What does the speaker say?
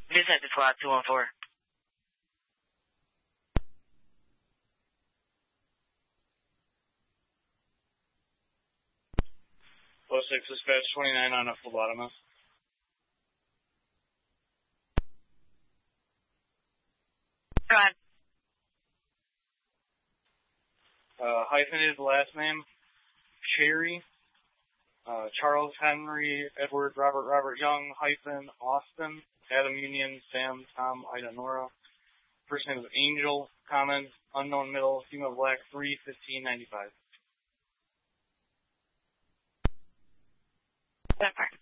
Visit the slot 214. Oh, 06 dispatch 29 on a phlebotomist. Go ahead. Hyphenated last name, Cherry, Charles Henry, Edward, Robert Young, hyphen, Austin, Adam Union, Sam, Tom, Ida, Nora. First name is Angel, comment, unknown middle, female black, 3/15/95. That part.